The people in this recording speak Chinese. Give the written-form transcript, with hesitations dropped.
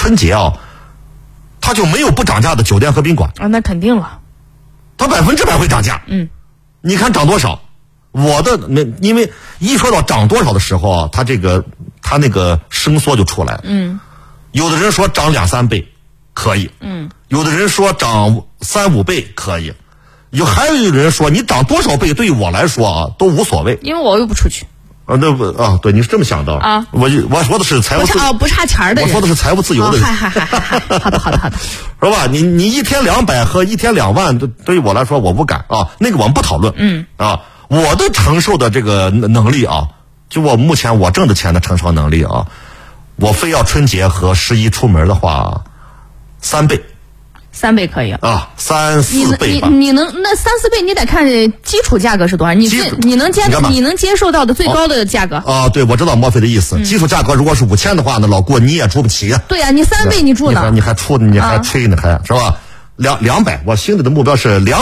春节啊，它就没有不涨价的酒店和宾馆啊，那肯定了， 它100%会涨价。你看涨多少？因为一说到涨多少的时候啊，它那个伸缩就出来了。有的人说涨2-3倍可以，有的人说涨3-5倍可以，还有人说你涨多少倍对于我来说啊都无所谓， 因为我又不出去。 对，你是这么想的啊？我说的是财务自由， 不差钱的人。 我说的是财务自由的人。 好的， 是吧？你一天200和一天2万，对于我来说我不敢啊，那个我们不讨论。我的承受的这个能力啊，就我目前我挣的钱的承受能力啊，我非要春节和11出门的话，3倍。 3倍可以啊，3-4倍吧。 你能那3-4倍，你得看基础价格是多少，你能接受到的最高的价格啊？对，我知道莫非的意思。基础价格如果是5000的话呢，老郭你也住不起呀。 对呀，你3倍你住呢， 你还吹呢，还是吧？200，我心里的目标是200。